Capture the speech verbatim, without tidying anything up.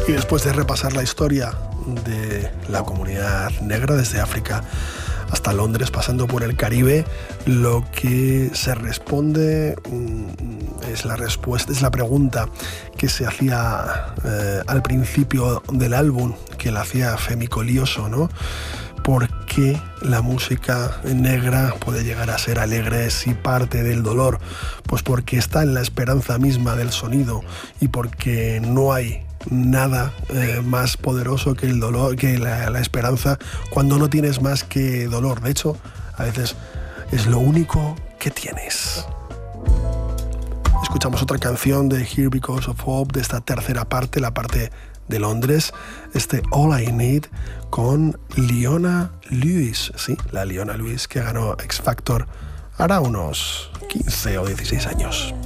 Y después de repasar la historia de la comunidad negra desde África hasta Londres, pasando por el Caribe, lo que se responde es la respuesta, es la pregunta que se hacía eh, al principio del álbum, que la hacía Femi Colioso, ¿no? ¿Por qué la música negra puede llegar a ser alegre si parte del dolor? Pues porque está en la esperanza misma del sonido y porque no hay nada eh, más poderoso que el dolor, que la, la esperanza, cuando no tienes más que dolor. De hecho, a veces es lo único que tienes. Escuchamos otra canción de Here Because of Hope, de esta tercera parte, la parte de Londres, este All I Need, con Leona Lewis, sí, la Leona Lewis que ganó X Factor hará unos quince o dieciséis años.